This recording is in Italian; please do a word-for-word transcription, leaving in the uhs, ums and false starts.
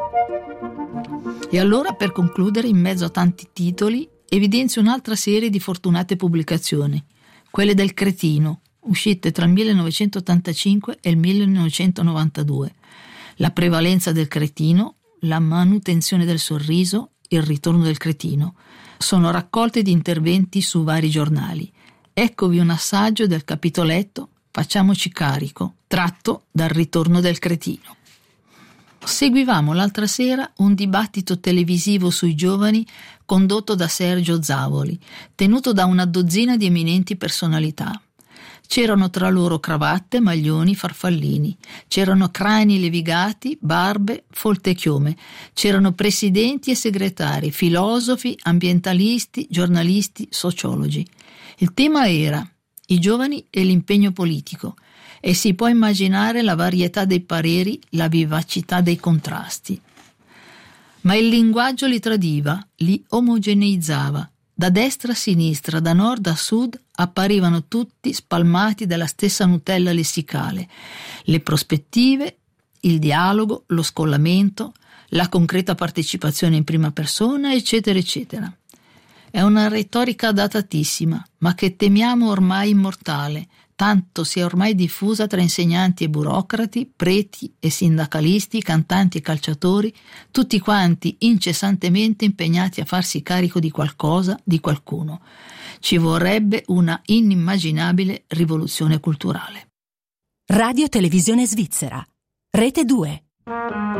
E allora, per concludere, in mezzo a tanti titoli, evidenzio un'altra serie di fortunate pubblicazioni, quelle del Cretino, uscite tra il millenovecentottantacinque e il millenovecentonovantadue. La prevalenza del cretino, la manutenzione del sorriso, il ritorno del cretino. Sono raccolte di interventi su vari giornali. Eccovi un assaggio del capitoletto Facciamoci carico, tratto dal Ritorno del cretino. Seguivamo l'altra sera un dibattito televisivo sui giovani condotto da Sergio Zavoli, tenuto da una dozzina di eminenti personalità. C'erano tra loro cravatte, maglioni, farfallini, c'erano crani levigati, barbe, folte e chiome, c'erano presidenti e segretari, filosofi, ambientalisti, giornalisti, sociologi. Il tema era i giovani e l'impegno politico, e si può immaginare la varietà dei pareri, la vivacità dei contrasti. Ma il linguaggio li tradiva, li omogeneizzava. Da destra a sinistra, da nord a sud, apparivano tutti spalmati dalla stessa Nutella lessicale. Le prospettive, il dialogo, lo scollamento, la concreta partecipazione in prima persona, eccetera, eccetera. È una retorica datatissima, ma che temiamo ormai immortale, tanto si è ormai diffusa tra insegnanti e burocrati, preti e sindacalisti, cantanti e calciatori, tutti quanti incessantemente impegnati a farsi carico di qualcosa, di qualcuno. Ci vorrebbe una inimmaginabile rivoluzione culturale. Radio Televisione Svizzera, Rete due.